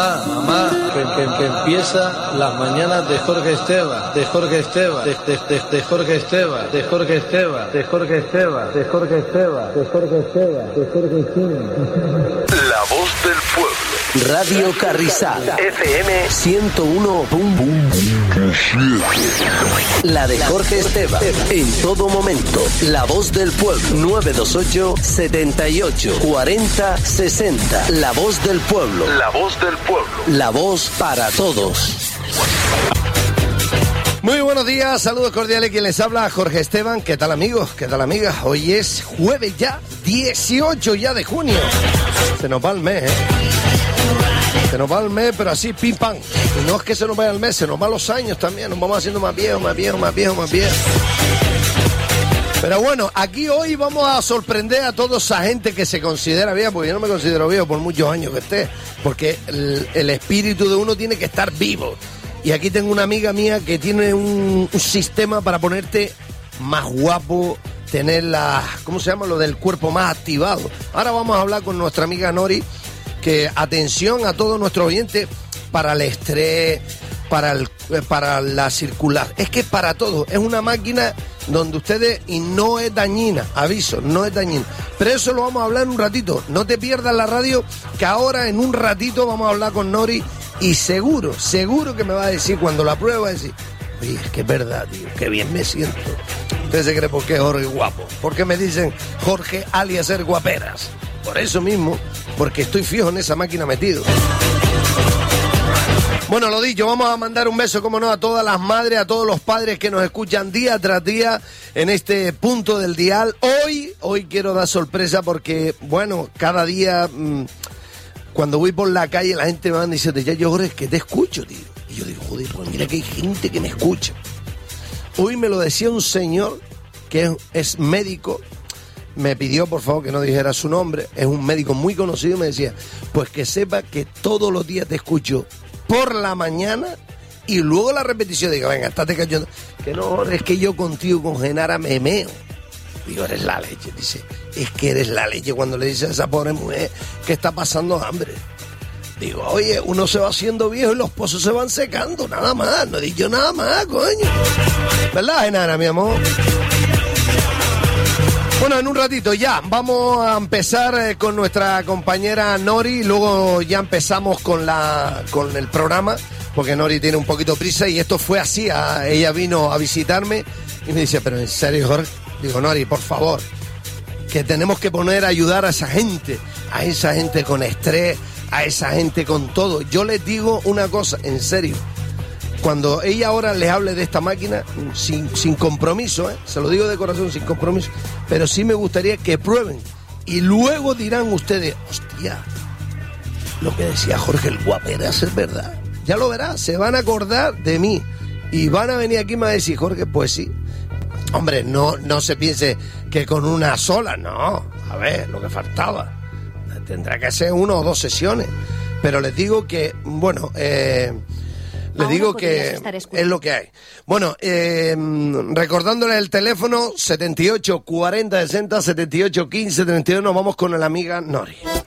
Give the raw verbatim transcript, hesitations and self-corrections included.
Mamá, que, que, que empieza las mañanas de Jorge Esteban, de Jorge Esteban, de, de, de, de Jorge Esteban, de Jorge Esteban, de Jorge Esteban, de Jorge Esteban, de Jorge Esteban, de Jorge Esteban. La voz del pueblo. Radio Carrizal, F M ciento uno punto siete. La de Jorge Esteban, en todo momento. La voz del pueblo, nueve dos ocho, setenta y ocho, cuarenta, sesenta. La voz del pueblo. La voz del pueblo. La voz para todos. Muy buenos días, saludos cordiales, quien les habla, Jorge Esteban. ¿Qué tal, amigos? ¿Qué tal, amigas? Hoy es jueves ya, dieciocho ya de junio. Se nos va el mes, ¿eh? Se nos va el mes, pero así, pim, pam. Y no es que se nos vaya el mes, se nos van los años también. Nos vamos haciendo más viejos, más viejos, más viejos, más viejos. Pero bueno, aquí hoy vamos a sorprender a toda esa gente que se considera vieja, porque yo no me considero viejo por muchos años que esté, porque el, el espíritu de uno tiene que estar vivo. Y aquí tengo una amiga mía que tiene un, un sistema para ponerte más guapo, tener la, ¿cómo se llama? Lo del cuerpo más activado. Ahora vamos a hablar con nuestra amiga Nori, que atención a todos nuestros oyentes, para el estrés, para, el, para la circular. Es que para todo, es una máquina donde ustedes, y no es dañina, aviso, no es dañina. Pero eso lo vamos a hablar en un ratito. No te pierdas la radio, que ahora en un ratito vamos a hablar con Nori. Y seguro, seguro que me va a decir, cuando la prueba, va a decir, oye, es que es verdad, tío, qué bien me siento. Usted se cree por qué Jorge guapo. Porque me dicen Jorge alias ser guaperas. Por eso mismo, porque estoy fijo en esa máquina metido. Bueno, lo dicho, vamos a mandar un beso, como no, a todas las madres, a todos los padres que nos escuchan día tras día en este punto del dial. Hoy, hoy quiero dar sorpresa porque, bueno, cada día... Mmm, cuando voy por la calle, la gente me va diciendo, ya yo, Jorge, es que te escucho, tío. Y yo digo, joder, pues mira que hay gente que me escucha. Hoy me lo decía un señor que es, es médico, me pidió, por favor, que no dijera su nombre, es un médico muy conocido, y me decía, pues que sepa que todos los días te escucho por la mañana y luego la repetición. Digo, venga, estate cayendo. Que no, Jorge, es que yo contigo con Genara me meo. Digo, eres la leche, dice, es que eres la leche cuando le dices a esa pobre mujer que está pasando hambre. Digo, oye, uno se va haciendo viejo y los pozos se van secando, nada más, no he dicho nada más, coño. ¿Verdad, Genara, mi amor? Bueno, en un ratito ya, vamos a empezar con nuestra compañera Nori, luego ya empezamos con, la, con el programa, porque Nori tiene un poquito prisa y esto fue así, a, ella vino a visitarme y me dice, pero en serio, Jorge. Digo, Nori, por favor, que tenemos que poner a ayudar a esa gente, a esa gente con estrés, a esa gente con todo. Yo les digo una cosa, en serio, cuando ella ahora les hable de esta máquina, sin, sin compromiso, ¿eh? Se lo digo de corazón, sin compromiso, pero sí me gustaría que prueben y luego dirán ustedes, hostia, lo que decía Jorge el guaperas es verdad. Ya lo verás, se van a acordar de mí y van a venir aquí y me van a decir, Jorge, pues sí. Hombre, no, no se piense que con una sola, no. A ver, lo que faltaba. Tendrá que ser una o dos sesiones. Pero les digo que, bueno, eh, les digo que es lo que hay. Bueno, eh, recordándoles el teléfono, setenta y ocho, cuarenta, sesenta, setenta y ocho, quince, treinta y uno, nos vamos con la amiga Nori.